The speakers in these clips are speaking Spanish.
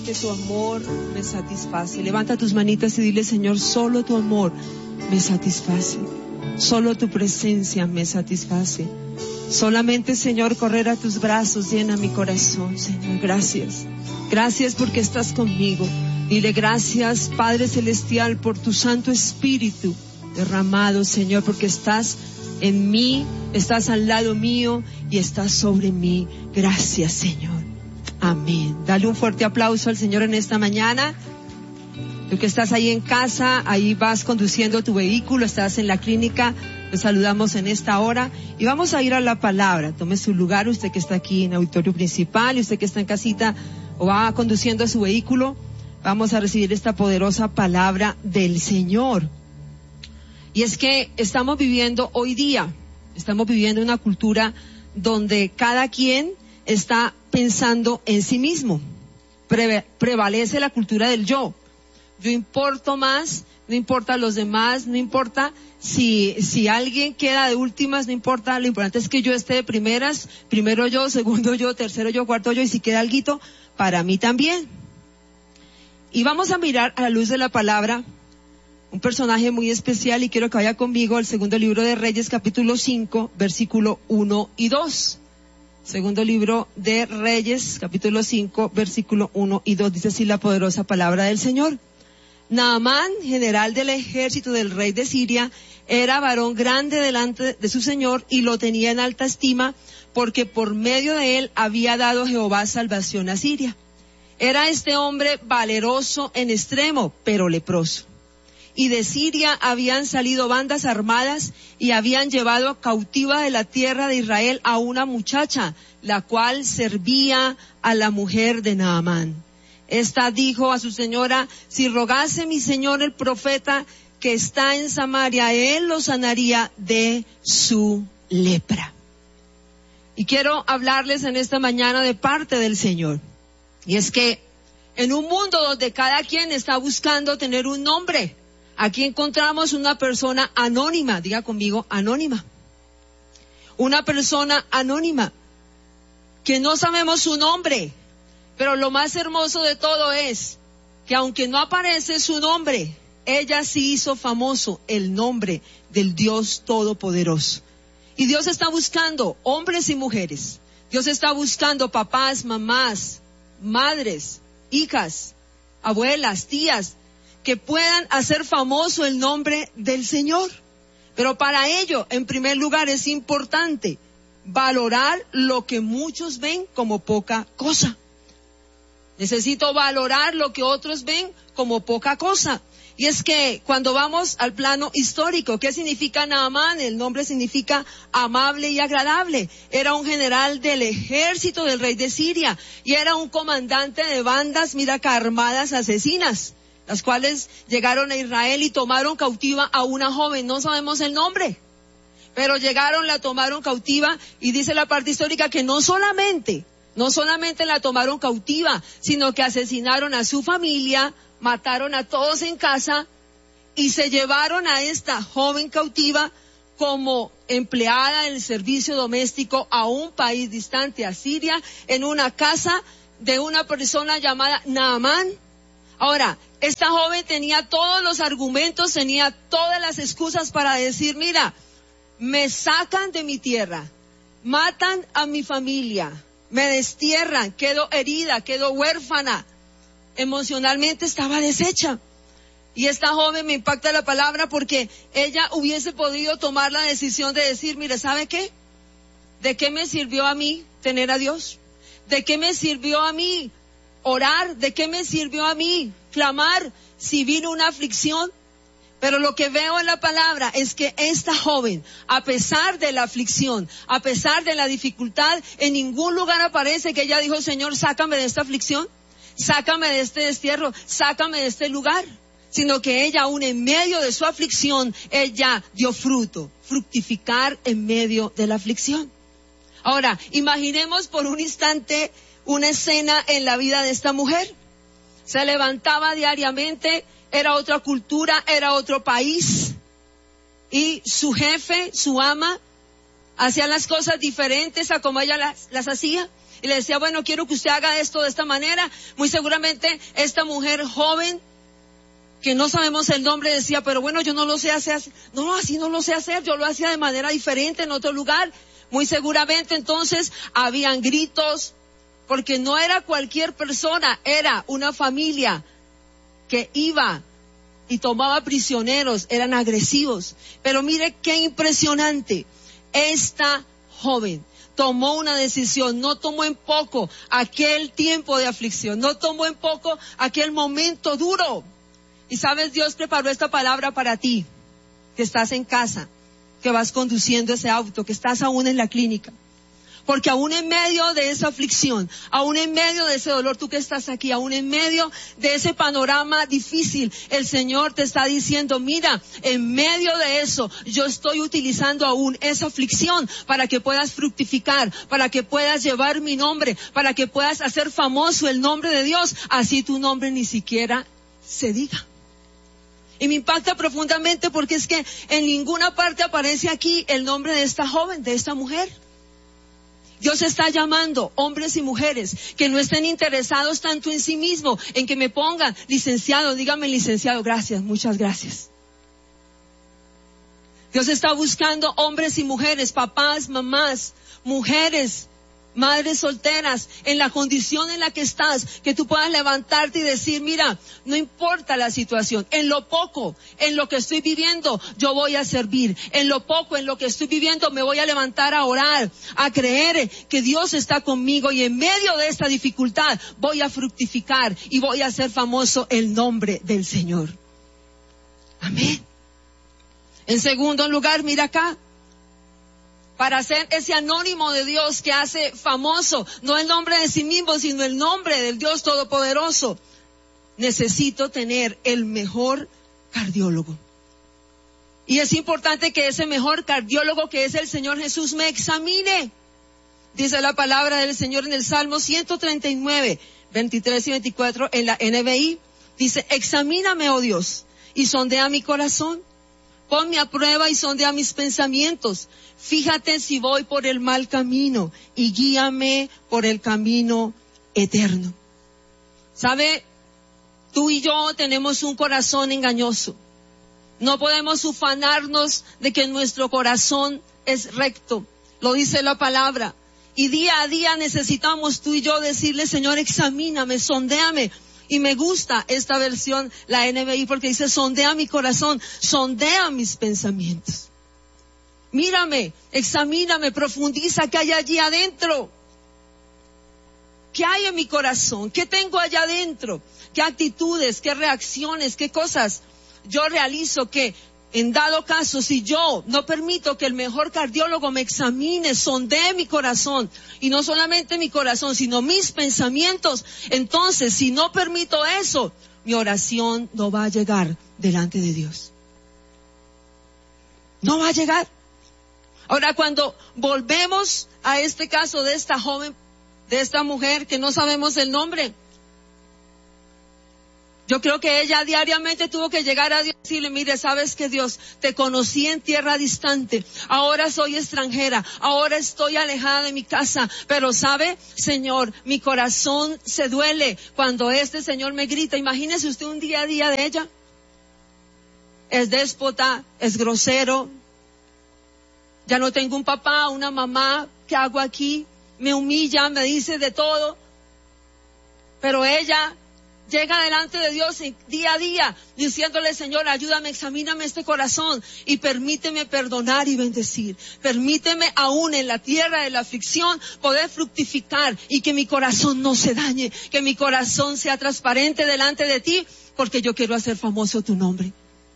Que tu amor me satisface. Levanta tus manitas y dile: Señor, solo tu amor me satisface. Solo tu presencia me satisface. Solamente, Señor, correr a tus brazos llena mi corazón. Señor, gracias. Gracias porque estás conmigo. Dile: gracias, Padre Celestial, por tu Santo Espíritu derramado, Señor, porque estás en mí, estás al lado mío y estás sobre mí. Gracias, Señor. Amén. Dale un fuerte aplauso al Señor en esta mañana. Tú que estás ahí en casa, ahí vas conduciendo tu vehículo, estás en la clínica, los saludamos en esta hora y vamos a ir a la palabra. Tome su lugar, usted que está aquí en auditorio principal y usted que está en casita o va conduciendo su vehículo, vamos a recibir esta poderosa palabra del Señor. Y es que estamos viviendo hoy día, estamos viviendo una cultura donde cada quien está pensando en sí mismo. Prevalece la cultura del yo. Yo importo más, no importa los demás, no importa si alguien queda de últimas, no importa, lo importante es que yo esté de primeras, primero yo, segundo yo, tercero yo, cuarto yo, y si queda alguito, para mí también. Y vamos a mirar a la luz de la palabra un personaje muy especial, y quiero que vaya conmigo al segundo libro de Reyes, capítulo 5, versículo 1 y 2. Segundo libro de Reyes, capítulo 5, versículo 1 y 2, dice así la poderosa palabra del Señor. Naamán, general del ejército del rey de Siria, era varón grande delante de su señor y lo tenía en alta estima, porque por medio de él había dado Jehová salvación a Siria. Era este hombre valeroso en extremo, pero leproso. Y de Siria habían salido bandas armadas y habían llevado cautiva de la tierra de Israel a una muchacha, la cual servía a la mujer de Naamán. Esta dijo a su señora: si rogase mi señor el profeta que está en Samaria, él lo sanaría de su lepra. Y quiero hablarles en esta mañana de parte del Señor. Y es que en un mundo donde cada quien está buscando tener un nombre, aquí encontramos una persona anónima. Diga conmigo: anónima. Una persona anónima que no sabemos su nombre, pero lo más hermoso de todo es que aunque no aparece su nombre, ella sí hizo famoso el nombre del Dios Todopoderoso. Y Dios está buscando hombres y mujeres. Dios está buscando papás, mamás, madres, hijas, abuelas, tías, que puedan hacer famoso el nombre del Señor. Pero para ello, en primer lugar, es importante valorar lo que muchos ven como poca cosa. Necesito valorar lo que otros ven como poca cosa. Y es que cuando vamos al plano histórico, ¿qué significa Naamán? El nombre significa amable y agradable. Era un general del ejército del rey de Siria y era un comandante de bandas, mira acá, armadas asesinas, las cuales llegaron a Israel y tomaron cautiva a una joven. No sabemos el nombre, pero llegaron, la tomaron cautiva, y dice la parte histórica que no solamente la tomaron cautiva, sino que asesinaron a su familia, mataron a todos en casa y se llevaron a esta joven cautiva como empleada en el servicio doméstico a un país distante, a Siria, en una casa de una persona llamada Naamán. Ahora, esta joven tenía todos los argumentos, tenía todas las excusas para decir: mira, me sacan de mi tierra, matan a mi familia, me destierran, quedo herida, quedo huérfana. Emocionalmente estaba deshecha. Y esta joven, me impacta la palabra, porque ella hubiese podido tomar la decisión de decir: mire, ¿sabe qué? ¿De qué me sirvió a mí tener a Dios? ¿De qué me sirvió a mí orar? ¿De qué me sirvió a mí clamar si vino una aflicción? Pero lo que veo en la palabra es que esta joven, a pesar de la aflicción, a pesar de la dificultad, en ningún lugar aparece que ella dijo: Señor, sácame de esta aflicción, sácame de este destierro, sácame de este lugar. Sino que ella, aún en medio de su aflicción, ella dio fruto, fructificar en medio de la aflicción. Ahora, imaginemos por un instante una escena en la vida de esta mujer. Se levantaba diariamente, era otra cultura, era otro país, y su jefe, su ama, hacía las cosas diferentes a como ella las hacía. Y le decía, bueno, quiero que usted haga esto de esta manera. Muy seguramente esta mujer joven, que no sabemos el nombre, decía, pero bueno, yo no lo sé hacer. No, así no lo sé hacer, yo lo hacía de manera diferente en otro lugar. Muy seguramente entonces habían gritos, porque no era cualquier persona, era una familia que iba y tomaba prisioneros, eran agresivos. Pero mire qué impresionante, esta joven tomó una decisión, no tomó en poco aquel tiempo de aflicción, no tomó en poco aquel momento duro. Y sabes, Dios preparó esta palabra para ti, que estás en casa, que vas conduciendo ese auto, que estás aún en la clínica. Porque aún en medio de esa aflicción, aún en medio de ese dolor, tú que estás aquí, aún en medio de ese panorama difícil, el Señor te está diciendo, mira, en medio de eso, yo estoy utilizando aún esa aflicción para que puedas fructificar, para que puedas llevar mi nombre, para que puedas hacer famoso el nombre de Dios, así tu nombre ni siquiera se diga. Y me impacta profundamente porque es que en ninguna parte aparece aquí el nombre de esta joven, de esta mujer. Dios está llamando hombres y mujeres que no estén interesados tanto en sí mismos, en que me pongan licenciado, dígame licenciado, gracias, muchas gracias. Dios está buscando hombres y mujeres, papás, mamás, mujeres, madres solteras, en la condición en la que estás, que tú puedas levantarte y decir, mira, no importa la situación, en lo poco, en lo que estoy viviendo, yo voy a servir, en lo poco, en lo que estoy viviendo, me voy a levantar a orar, a creer que Dios está conmigo y en medio de esta dificultad voy a fructificar y voy a hacer famoso el nombre del Señor. Amén. En segundo lugar, mira acá, para ser ese anónimo de Dios que hace famoso, no el nombre de sí mismo, sino el nombre del Dios Todopoderoso, necesito tener el mejor cardiólogo. Y es importante que ese mejor cardiólogo, que es el Señor Jesús, me examine. Dice la palabra del Señor en el Salmo 139, 23 y 24 en la NBI. Dice, examíname, oh Dios, y sondea mi corazón. Ponme a prueba y sondea mis pensamientos. Fíjate si voy por el mal camino y guíame por el camino eterno. ¿Sabe? Tú y yo tenemos un corazón engañoso. No podemos ufanarnos de que nuestro corazón es recto. Lo dice la palabra. Y día a día necesitamos tú y yo decirle, Señor, examíname, sondéame. Y me gusta esta versión, la NBI, porque dice, sondea mi corazón, sondea mis pensamientos. Mírame, examíname, profundiza qué hay allí adentro. ¿Qué hay en mi corazón? ¿Qué tengo allá adentro? ¿Qué actitudes, qué reacciones, qué cosas yo realizo que, en dado caso, si yo no permito que el mejor cardiólogo me examine, sondee mi corazón, y no solamente mi corazón, sino mis pensamientos, entonces, si no permito eso, mi oración no va a llegar delante de Dios. No va a llegar. Ahora, cuando volvemos a este caso de esta joven, de esta mujer que no sabemos el nombre, yo creo que ella diariamente tuvo que llegar a Dios y decirle, mire, ¿sabes qué, Dios? Te conocí en tierra distante, ahora soy extranjera, ahora estoy alejada de mi casa, pero ¿sabe, Señor? Mi corazón se duele cuando este Señor me grita. Imagínese usted un día a día de ella. Es déspota, es grosero. Ya no tengo un papá, una mamá, ¿qué hago aquí? Me humilla, me dice de todo. Pero ella llega delante de Dios día a día, diciéndole, Señor, ayúdame, examíname este corazón y permíteme perdonar y bendecir. Permíteme aún en la tierra de la aflicción poder fructificar y que mi corazón no se dañe, que mi corazón sea transparente delante de ti, porque yo quiero hacer famoso tu nombre.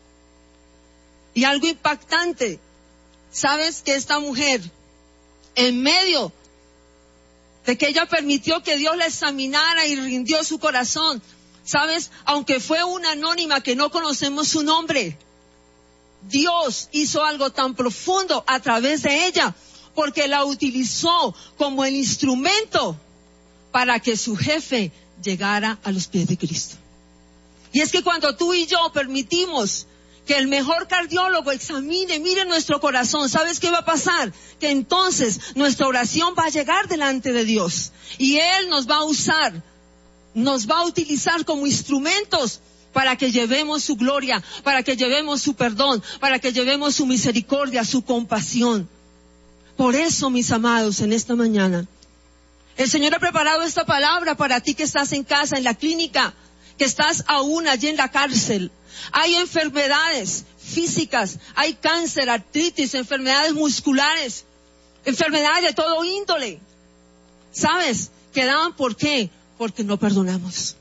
Y algo impactante, ¿sabes? Que esta mujer, en medio de que ella permitió que Dios la examinara y rindió su corazón, ¿sabes? Aunque fue una anónima que no conocemos su nombre, Dios hizo algo tan profundo a través de ella, porque la utilizó como el instrumento para que su jefe llegara a los pies de Cristo. Y es que cuando tú y yo permitimos que el mejor cardiólogo examine, mire nuestro corazón. ¿Sabes qué va a pasar? Que entonces nuestra oración va a llegar delante de Dios y Él nos va a usar, nos va a utilizar como instrumentos para que llevemos su gloria, para que llevemos su perdón, para que llevemos su misericordia, su compasión. Por eso, mis amados, en esta mañana, el Señor ha preparado esta palabra para ti que estás en casa, en la clínica, que estás aún allí en la cárcel. Hay enfermedades físicas, hay cáncer, artritis, enfermedades musculares, enfermedades de todo índole. ¿Sabes? ¿Quedaban por qué? Porque no perdonamos.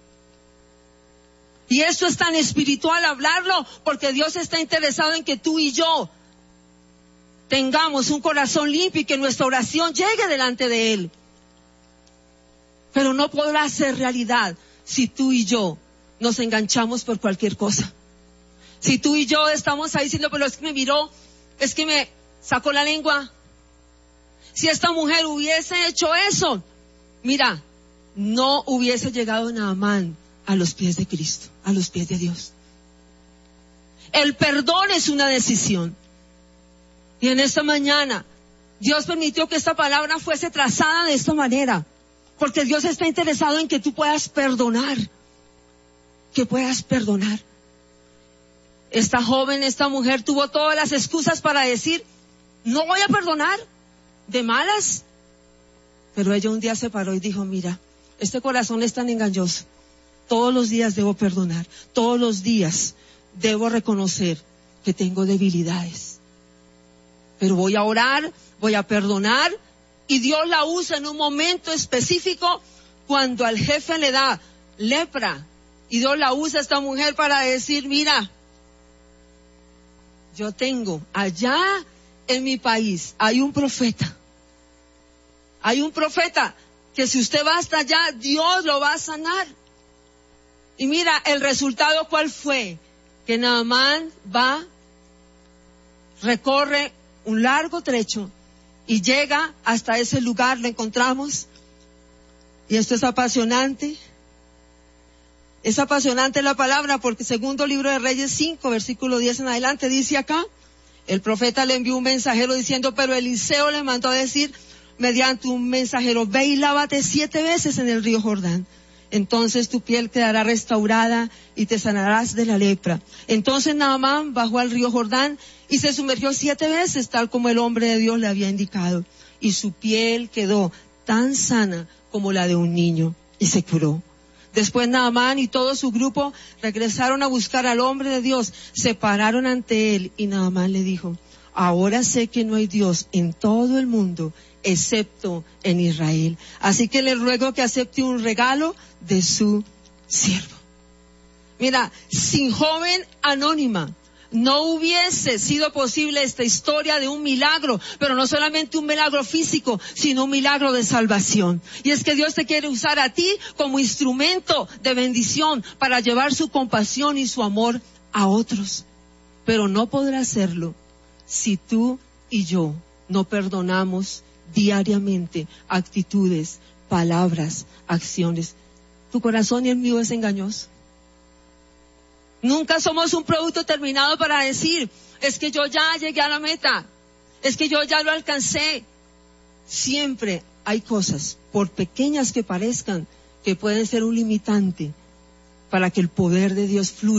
Y esto es tan espiritual hablarlo, porque Dios está interesado en que tú y yo tengamos un corazón limpio y que nuestra oración llegue delante de Él. Pero no podrá ser realidad si tú y yo nos enganchamos por cualquier cosa. Si tú y yo estamos ahí diciendo, pero es que me miró, es que me sacó la lengua. Si esta mujer hubiese hecho eso, mira, no hubiese llegado Naamán a los pies de Cristo, a los pies de Dios. El perdón es una decisión. Y en esta mañana, Dios permitió que esta palabra fuese trazada de esta manera, porque Dios está interesado en que tú puedas perdonar, que puedas perdonar. Esta joven, esta mujer tuvo todas las excusas para decir, no voy a perdonar, de malas. Pero ella un día se paró y dijo, mira, este corazón es tan engañoso. Todos los días debo perdonar, todos los días debo reconocer que tengo debilidades. Pero voy a orar, voy a perdonar, y Dios la usa en un momento específico cuando al jefe le da lepra, y Dios la usa a esta mujer para decir, mira, yo tengo allá en mi país, hay un profeta que si usted va hasta allá, Dios lo va a sanar. Y mira, el resultado ¿cuál fue? Que Naamán va, recorre un largo trecho y llega hasta ese lugar, lo encontramos. Y esto es apasionante. Es apasionante la palabra porque segundo libro de Reyes 5, versículo 10 en adelante, dice acá, el profeta le envió un mensajero diciendo, pero Eliseo le mandó a decir mediante un mensajero, ve y lávate 7 veces en el río Jordán. Entonces tu piel quedará restaurada y te sanarás de la lepra. Entonces Naamán bajó al río Jordán y se sumergió 7 veces, tal como el hombre de Dios le había indicado. Y su piel quedó tan sana como la de un niño y se curó. Después Naamán y todo su grupo regresaron a buscar al hombre de Dios, se pararon ante él y Naamán le dijo, ahora sé que no hay Dios en todo el mundo excepto en Israel. Así que le ruego que acepte un regalo de su siervo. Mira, sin joven anónima no hubiese sido posible esta historia de un milagro, pero no solamente un milagro físico, sino un milagro de salvación. Y es que Dios te quiere usar a ti como instrumento de bendición para llevar su compasión y su amor a otros. Pero no podrá hacerlo si tú y yo no perdonamos diariamente actitudes, palabras, acciones. Tu corazón y el mío es engañoso. Nunca somos un producto terminado para decir, es que yo ya llegué a la meta, es que yo ya lo alcancé. Siempre hay cosas, por pequeñas que parezcan, que pueden ser un limitante para que el poder de Dios fluya.